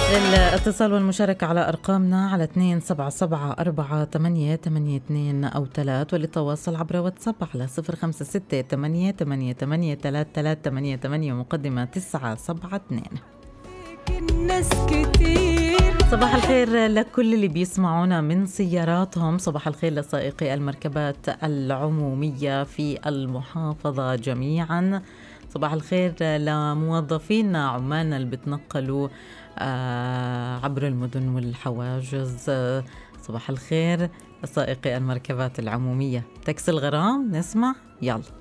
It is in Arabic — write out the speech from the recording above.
الاتصال والمشاركة على أرقامنا على 277-488-82 أو 3، وللتواصل عبر واتساب على 056-88-88-3388 مقدمة 972. صباح الخير لكل اللي بيسمعونا من سياراتهم، صباح الخير لسائقي المركبات العمومية في المحافظة جميعا، صباح الخير لموظفينا عمالنا اللي بتنقلوا عبر المدن والحواجز، صباح الخير لسائقي المركبات العمومية. تاكسي الغرام نسمع يلا.